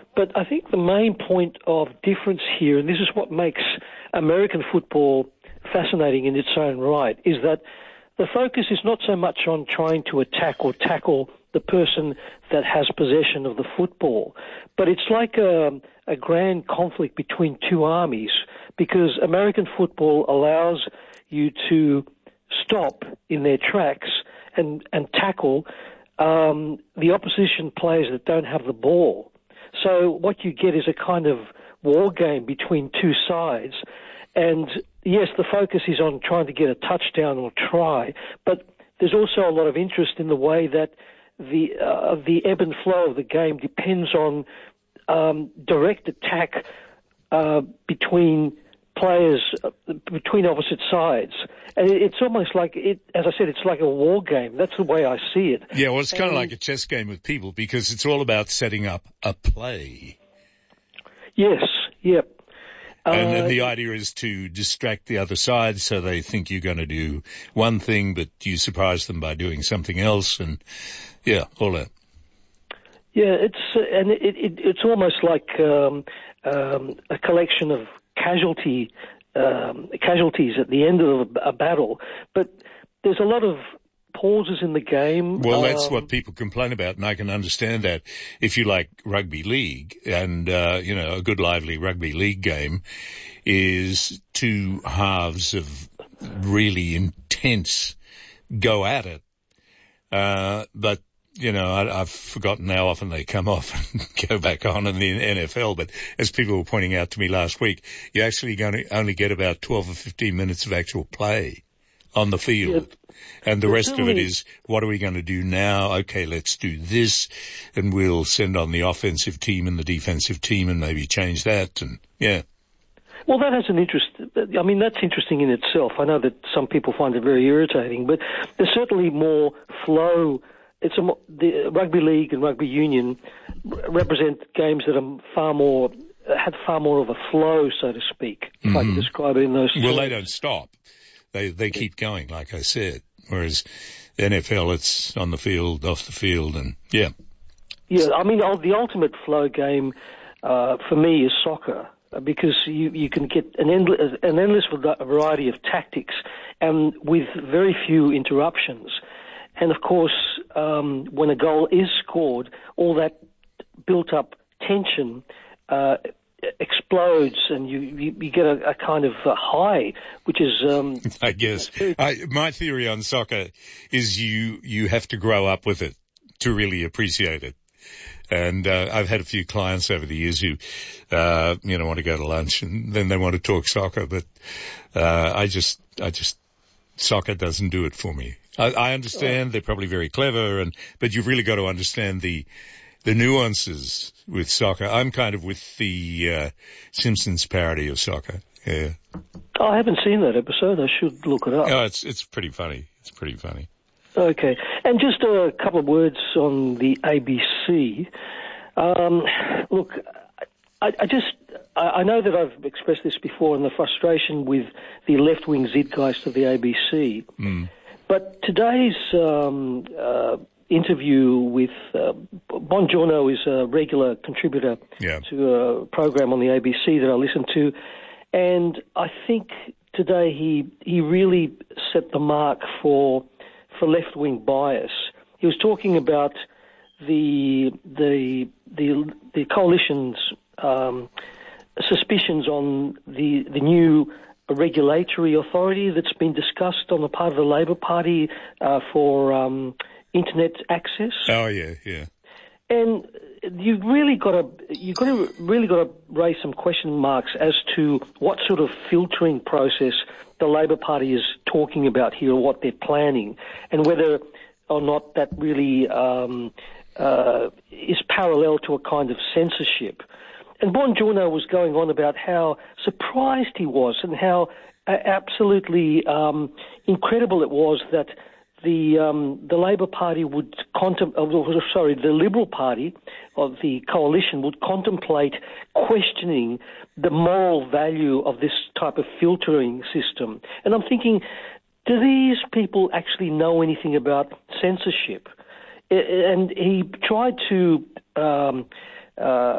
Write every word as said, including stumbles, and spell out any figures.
But I think the main point of difference here, and this is what makes American football fascinating in its own right, is that the focus is not so much on trying to attack or tackle the person that has possession of the football, but it's like a, a grand conflict between two armies, because American football allows you to stop in their tracks and, and tackle um, the opposition players that don't have the ball. So what you get is a kind of war game between two sides. And yes, the focus is on trying to get a touchdown or try, but there's also a lot of interest in the way that the uh, the ebb and flow of the game depends on um, direct attack uh, between players, uh, between opposite sides. And it's almost like, it, as I said, it's like a war game. That's the way I see it. Yeah, well, it's kind and, of like a chess game with people, because it's all about setting up a play. Yes, yep. And uh, then the idea is to distract the other side so they think you're going to do one thing, but you surprise them by doing something else, and yeah, all that. Yeah, it's uh, and it, it, it's almost like um, um, a collection of casualty um, casualties at the end of a, a battle, but there's a lot of pauses in the game. Well, that's um, what people complain about, and I can understand that. If you like rugby league, and, uh, you know, a good lively rugby league game is two halves of really intense go at it. Uh, but, you know, I, I've forgotten how often they come off and go back on in the N F L. But as people were pointing out to me last week, you're actually going to only get about twelve or fifteen minutes of actual play on the field. Yeah. And the well, rest of it is, what are we going to do now? Okay, let's do this, and we'll send on the offensive team and the defensive team and maybe change that, and yeah. Well, that has an interest. I mean, that's interesting in itself. I know that some people find it very irritating, but there's certainly more flow. It's a, the rugby league and rugby union represent games that are far more, had far more of a flow, so to speak, if mm-hmm. I can describe it in those terms. Well, they don't stop. They they keep going, like I said. Whereas the N F L, it's on the field, off the field, and yeah. Yeah, I mean, the ultimate flow game uh, for me is soccer, because you, you can get an endless, an endless variety of tactics and with very few interruptions. And of course, um, when a goal is scored, all that built-up tension uh, explodes, and you, you, you get a, a kind of a high, which is... Um, I guess. I, my theory on soccer is you, you have to grow up with it to really appreciate it. And uh, I've had a few clients over the years who, uh, you know, want to go to lunch and then they want to talk soccer, but uh, I just, I just, soccer doesn't do it for me. I, I understand they're probably very clever, and but you've really got to understand the the nuances with soccer. I'm kind of with the uh, Simpsons parody of soccer. Yeah. Oh, I haven't seen that episode. I should look it up. Oh, it's it's pretty funny. It's pretty funny. Okay. And just a couple of words on the A B C. Um, look, I, I just, I, I know that I've expressed this before in the frustration with the left-wing zeitgeist of the A B C. Mm. But today's um, uh, interview with uh, Bongiorno is a regular contributor yeah. to a program on the A B C that I listen to. And I think today he he really set the mark for... for left-wing bias. He was talking about the the the, the coalition's um, suspicions on the the new regulatory authority that's been discussed on the part of the Labor Party uh, for um, internet access. Oh yeah, yeah. And you really got to you got to really got to raise some question marks as to what sort of filtering process the Labor Party is talking about here, or what they're planning, and whether or not that really um, uh, is parallel to a kind of censorship. And Bongiorno was going on about how surprised he was and how uh, absolutely um, incredible it was that the um, the Labor Party would contem- oh, sorry, the Liberal Party of the coalition would contemplate questioning the moral value of this type of filtering system. And I'm thinking, do these people actually know anything about censorship? And he tried to um, uh,